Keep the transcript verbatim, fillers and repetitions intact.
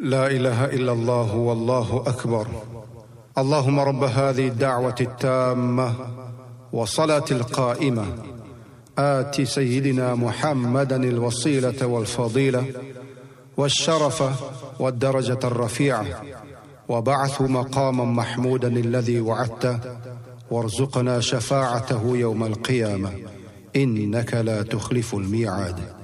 لا إله إلا الله والله أكبر. اللهم رب هذه الدعوة التامة والصلاة القائمة آت سيدنا محمدا الوسيلة والفضيلة والشرف والدرجة الرفيعة وبعثه مقاما محمودا الذي وعدته وارزقنا شفاعته يوم القيامة إنك لا تخلف الميعاد.